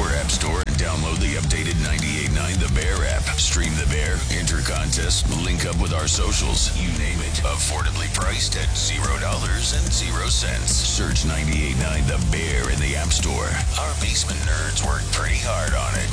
your app store and download the updated 98.9 The Bear app. Stream The Bear, enter contests, link up with our socials, you name it. Affordably priced at $0.00. Search 98.9 The Bear in the App Store. Our basement nerds work pretty hard on it.